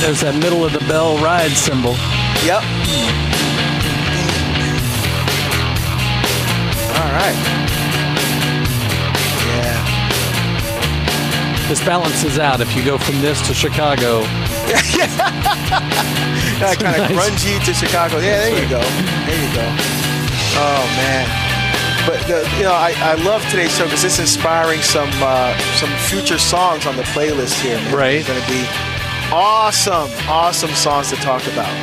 There's that middle of the bell ride symbol. Yep. All right. Yeah. This balances out. If you go from this to Chicago. Kind of grungy to Chicago. Yeah, there you go. There you go. Oh, man. But, I love today's show because it's inspiring some future songs on the playlist here, man. Right. It's going to be awesome songs to talk about.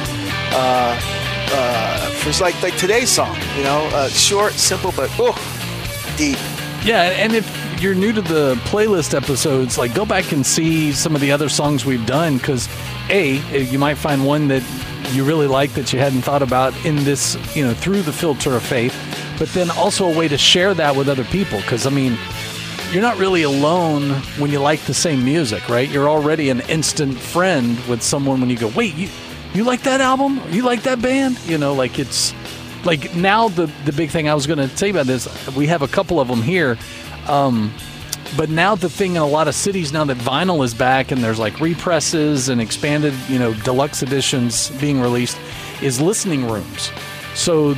For like today's song, short, simple, but deep. Yeah, and if you're new to the playlist episodes, like go back and see some of the other songs we've done because you might find one that you really like that you hadn't thought about in this, through the filter of faith, but then also a way to share that with other people because, you're not really alone when you like the same music, right? You're already an instant friend with someone when you go, wait, you like that album? You like that band? It's like now the big thing I was going to tell you about this, we have a couple of them here. But now the thing in a lot of cities now that vinyl is back and there's like represses and expanded, deluxe editions being released is listening rooms. So,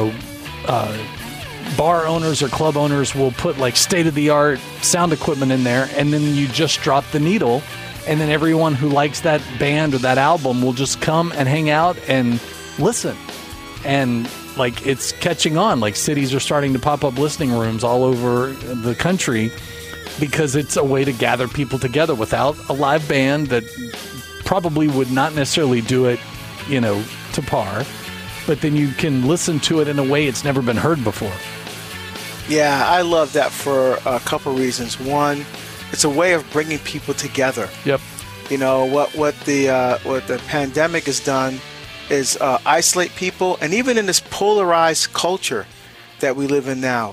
bar owners or club owners will put like state-of-the-art sound equipment in there, and then you just drop the needle, and then everyone who likes that band or that album will just come and hang out and listen. And like it's catching on. Like cities are starting to pop up listening rooms all over the country because it's a way to gather people together without a live band that probably would not necessarily do it, to par. But then you can listen to it in a way it's never been heard before. Yeah, I love that for a couple reasons. One, it's a way of bringing people together. Yep. What the pandemic has done is isolate people, and even in this polarized culture that we live in now,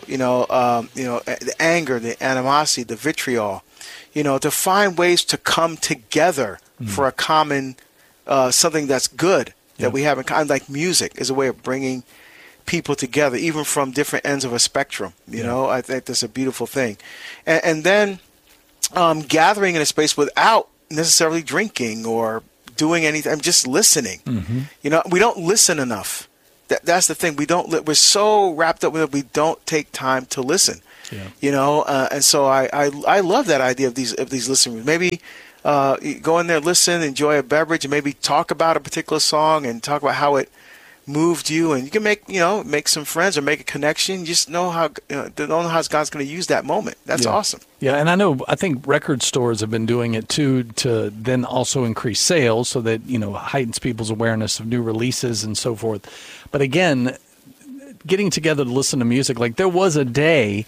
the anger, the animosity, the vitriol, to find ways to come together for a common something that's good that we have in common, like music is a way of bringing people together, even from different ends of a spectrum. I think that's a beautiful thing. And then gathering in a space without necessarily drinking or doing anything, just listening. Mm-hmm. We don't listen enough. That's the thing. We're so wrapped up with it, we don't take time to listen. Yeah. And so I love that idea of these listening rooms. Maybe go in there, listen, enjoy a beverage, and maybe talk about a particular song and talk about how it moved you, and you can make some friends or make a connection. You just know how God's going to use that moment. That's awesome. Yeah, and I think record stores have been doing it too to then also increase sales so that heightens people's awareness of new releases and so forth. But again, getting together to listen to music, like there was a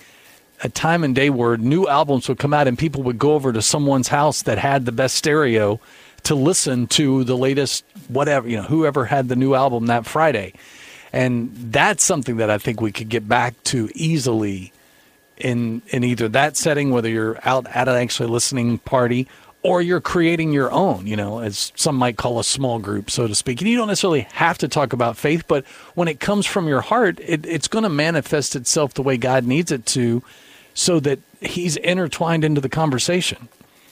time and day where new albums would come out and people would go over to someone's house that had the best stereo to listen to the latest whatever, whoever had the new album that Friday. And that's something that I think we could get back to easily in either that setting, whether you're out at an actually listening party or you're creating your own, as some might call a small group, so to speak. And you don't necessarily have to talk about faith, but when it comes from your heart, it's going to manifest itself the way God needs it to so that he's intertwined into the conversation.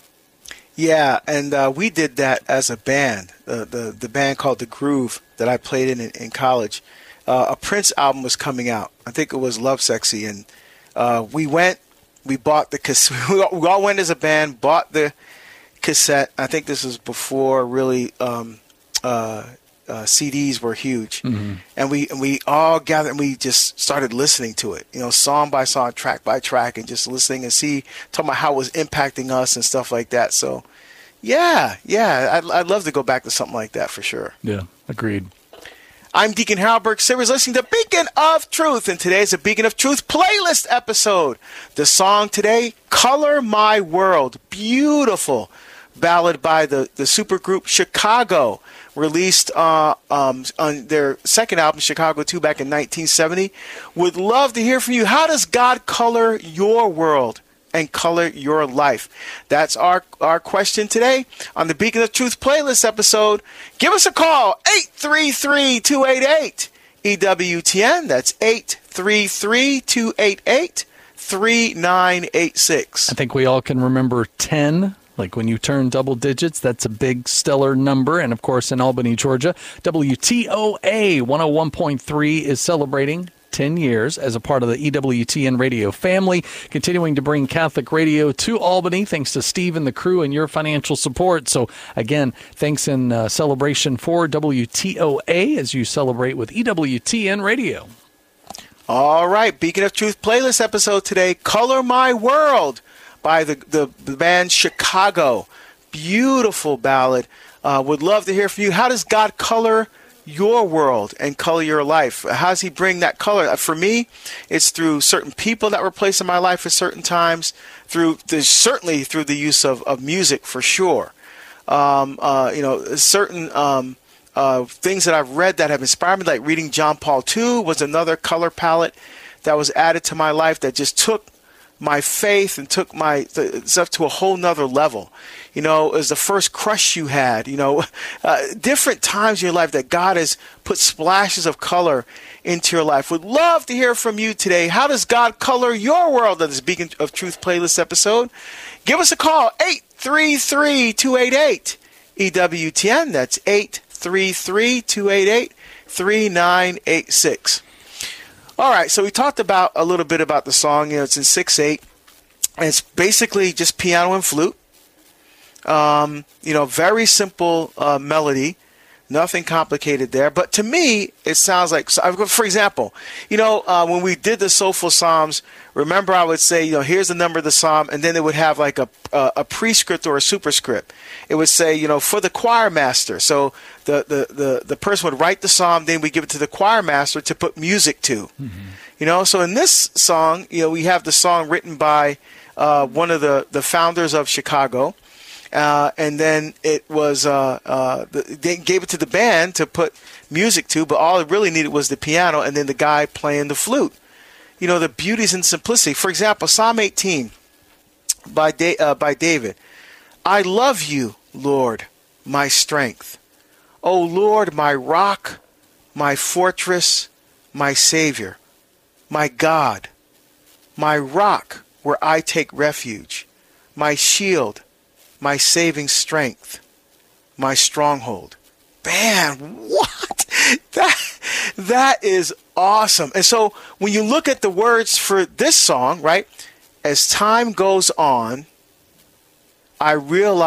Yeah, and we did that as a band, the band called The Groove that I played in college. A Prince album was coming out. I think it was Love Sexy, and we bought the cassette. We all went as a band, bought the cassette. I think this was before really CDs were huge. Mm-hmm. And we all gathered and we just started listening to it, song by song, track by track, and just listening and talking about how it was impacting us and stuff like that. So yeah, I'd love to go back to something like that for sure. Yeah, agreed. I'm Deacon Harold Burke Sivers, listening to Beacon of Truth, and today's a Beacon of Truth playlist episode. The song today, Color My World. Beautiful ballad by the supergroup Chicago, released on their second album, Chicago 2, back in 1970. Would love to hear from you. How does God color your world and color your life? That's our question today on the Beacon of Truth playlist episode. Give us a call, 833-288-EWTN. That's 833-288-3986. I think we all can remember 10 Like when you turn double digits, that's a big stellar number. And of course, in Albany, Georgia, WTOA 101.3 is celebrating 10 years as a part of the EWTN radio family, continuing to bring Catholic radio to Albany thanks to Steve and the crew and your financial support. So again, thanks in celebration for WTOA as you celebrate with EWTN radio. All right, Beacon of Truth playlist episode today, Color My World by the band Chicago. Beautiful ballad. Would love to hear from you. How does God color your world and color your life? How does he bring that color? For me, it's through certain people that were placed in my life at certain times, certainly through the use of music for sure. Certain things that I've read that have inspired me, like reading John Paul II was another color palette that was added to my life that just took my faith and took my stuff to a whole nother level. You know, it was the first crush you had, different times in your life that God has put splashes of color into your life. Would love to hear from you today. How does God color your world on this Beacon of Truth playlist episode? Give us a call, 833-288-EWTN. That's 833-288-3986. All right, so we talked a little bit about the song. It's in 6/8, and it's basically just piano and flute. Very simple melody, nothing complicated there. But to me, it sounds like, for example, when we did the Soulful Psalms, remember I would say, here's the number of the psalm, and then it would have like a prescript or a superscript. It would say, for the choir master. So the person would write the psalm, then we give it to the choir master to put music to. Mm-hmm. So in this song, we have the song written by one of the founders of Chicago. And then it was they gave it to the band to put music to, but all it really needed was the piano and then the guy playing the flute. The beauties and simplicity. For example, Psalm 18 by David. I love you, Lord, my strength. O Lord, my rock, my fortress, my Savior, my God, my rock where I take refuge, my shield, my saving strength, my stronghold. Man, what? That is awesome. And so when you look at the words for this song, right, as time goes on, I realize